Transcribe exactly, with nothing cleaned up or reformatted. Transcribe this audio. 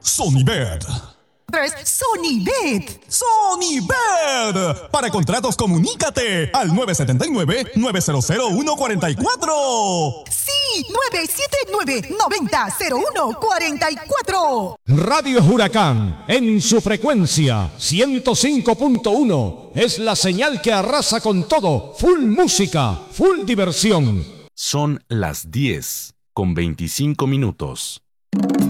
Sonibet. tres Sonibet. Sonibet. Para contratos, comunícate al nueve siete nueve, nueve cero cero, uno cuatro cuatro. Sí, nueve siete nueve, nueve cero cero uno cuatro cuatro. Radio Huracán, en su frecuencia ciento cinco punto uno, es la señal que arrasa con todo. Full música, full diversión. Son las diez con veinticinco minutos.